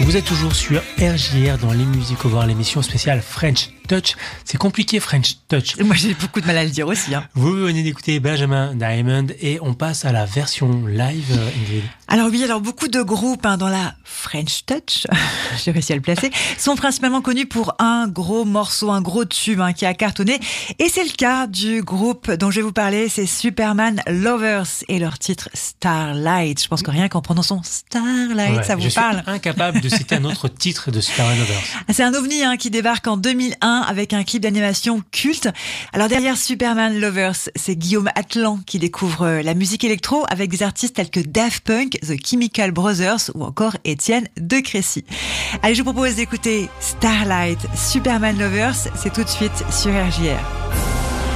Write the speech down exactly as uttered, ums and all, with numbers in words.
Vous êtes toujours sur R J R dans les musiques au voir, l'émission spéciale French Touch. C'est compliqué French Touch. Moi j'ai beaucoup de mal à le dire aussi. Hein. Vous venez d'écouter Benjamin Diamond et on passe à la version live, Ingrid. Alors oui, alors beaucoup de groupes hein, dans la French Touch, j'ai réussi à le placer, sont principalement connus pour un gros morceau, un gros tube hein, qui a cartonné. Et c'est le cas du groupe dont je vais vous parler, c'est Superman Lovers et leur titre Starlight. Je pense que rien qu'en prononçant Starlight, ouais, ça vous je parle. Je suis incapable de citer un autre titre de Superman Lovers. C'est un ovni hein, qui débarque en deux mille un avec un clip d'animation culte. Alors derrière Superman Lovers, c'est Guillaume Atlan qui découvre la musique électro avec des artistes tels que Daft Punk, The Chemical Brothers ou encore Étienne de Crécy. Allez, je vous propose d'écouter Starlight, Superman Lovers, c'est tout de suite sur R J R.